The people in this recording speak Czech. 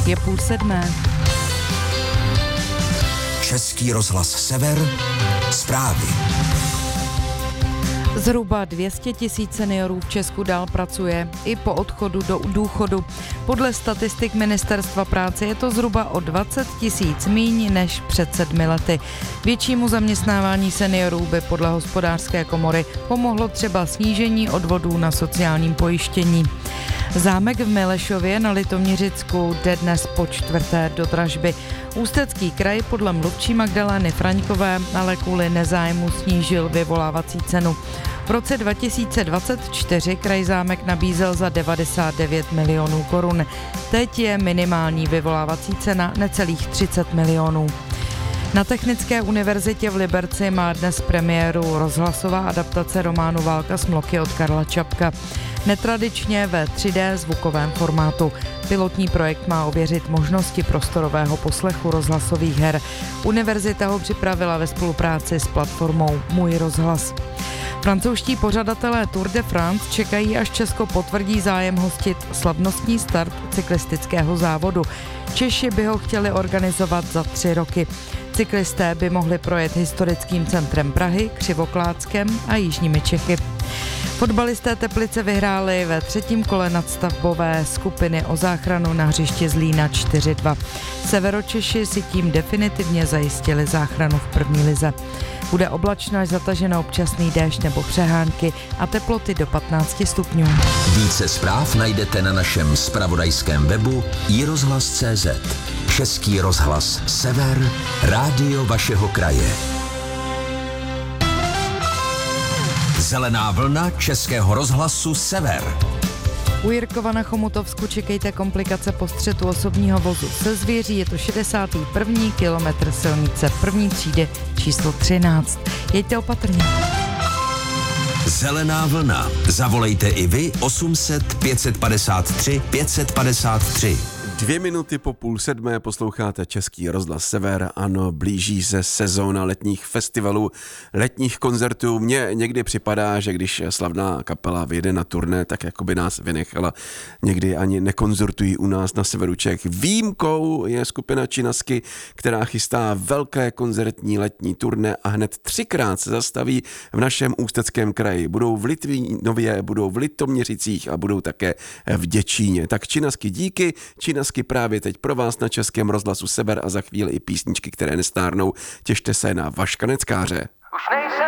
Je 6:30. Český rozhlas Sever, zprávy. Zhruba 200 000 seniorů v Česku dál pracuje i po odchodu do důchodu. Podle statistik Ministerstva práce je to zhruba o 20 000 míň než před 7 lety. Většímu zaměstnávání seniorů by podle Hospodářské komory pomohlo třeba snížení odvodů na sociálním pojištění. Zámek v Milešově na Litoměřicku jde dnes po 4. do dražby. Ústecký kraj podle mluvčí Magdalény Fraňkové ale kvůli nezájmu snížil vyvolávací cenu. V roce 2024 kraj zámek nabízel za 99 milionů korun. Teď je minimální vyvolávací cena necelých 30 milionů. Na Technické univerzitě v Liberci má dnes premiéru rozhlasová adaptace románu Válka smloky od Karla Čapka. Netradičně ve 3D zvukovém formátu. Pilotní projekt má ověřit možnosti prostorového poslechu rozhlasových her. Univerzita ho připravila ve spolupráci s platformou Můj rozhlas. Francouzští pořadatelé Tour de France čekají, až Česko potvrdí zájem hostit slavnostní start cyklistického závodu. Češi by ho chtěli organizovat za 3 roky. Cyklisté by mohli projet historickým centrem Prahy, Křivoklátskem a jižními Čechy. Fotbalisté Teplice vyhráli ve 3. kole nadstavbové skupiny o záchranu na hřišti Zlína 4-2. Severočeši si tím definitivně zajistili záchranu v první lize. Bude oblačno až zataženo občasný déšť nebo přehánky a teploty do 15 stupňů. Více zpráv najdete na našem zpravodajském webu iRozhlas.cz. Český rozhlas Sever, rádio vašeho kraje. Zelená vlna Českého rozhlasu Sever. U Jirkova na Chomutovsku čekejte komplikace po střetu osobního vozu se zvěří. Je to 61. kilometr silnice první třídy číslo 13. Jeďte opatrně. Zelená vlna. Zavolejte i vy 800 553 553. 2 minuty po 6:30 posloucháte Český rozhlas Sever. Ano, blíží se sezóna letních festivalů, letních koncertů. Mně někdy připadá, že když slavná kapela vyjede na turné, tak jako by nás vynechala. Někdy ani nekoncertují u nás na severu Čech. Výjimkou je skupina Činasky, která chystá velké koncertní letní turné a hned 3krát se zastaví v našem Ústeckém kraji. Budou v Litvínově, budou v Litoměřicích a budou také v Děčíně. Tak Činasky díky, Činasky právě teď pro vás na Českém rozhlasu Sever a za chvíli i písničky, které nestárnou. Těšte se na Vaška Neckáře. Už nejsem